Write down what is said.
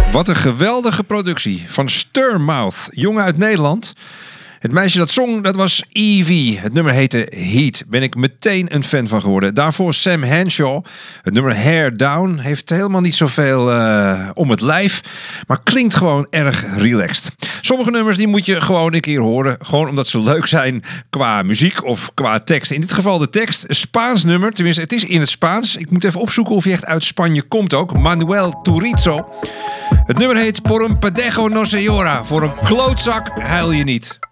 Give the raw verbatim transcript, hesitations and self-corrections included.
Wat een geweldige productie van Sturmouth, jongen uit Nederland. Het meisje dat zong, dat was Evie. Het nummer heette Heat. Ben ik meteen een fan van geworden. Daarvoor Sam Henshaw. Het nummer Hair Down heeft helemaal niet zoveel uh, om het lijf. Maar klinkt gewoon erg relaxed. Sommige nummers die moet je gewoon een keer horen. Gewoon omdat ze leuk zijn qua muziek of qua tekst. In dit geval de tekst. Een Spaans nummer. Tenminste, het is in het Spaans. Ik moet even opzoeken of hij echt uit Spanje komt ook. Manuel Turizo. Het nummer heet Por un pendejo no se llora. Voor een klootzak huil je niet.